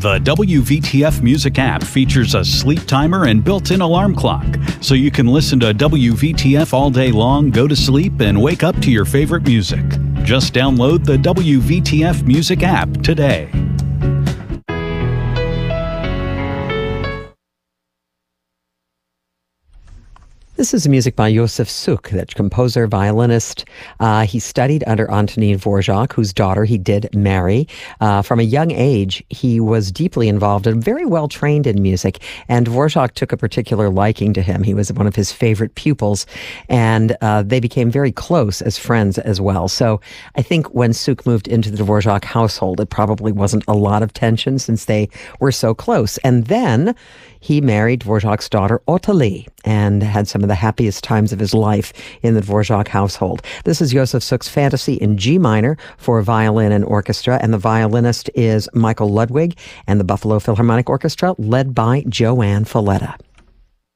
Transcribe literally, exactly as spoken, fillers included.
The W V T F Music app features a sleep timer and built-in alarm clock, so you can listen to W V T F all day long, go to sleep, and wake up to your favorite music. Just download the W V T F Music app today. This is music by Józef Suk, that composer, violinist. Uh, he studied under Antonín Dvořák, whose daughter he did marry. Uh, from a young age, he was deeply involved and very well trained in music. And Dvořák took a particular liking to him. He was one of his favorite pupils, and uh, they became very close as friends as well. So I think when Suk moved into the Dvořák household, it probably wasn't a lot of tension since they were so close. And then he married Dvořák's daughter, Ottilie, and had some of the happiest times of his life in the Dvořák household. This is Józef Suk's Fantasy in G minor for violin and orchestra, and the violinist is Michael Ludwig, and the Buffalo Philharmonic Orchestra led by Joanne Falletta.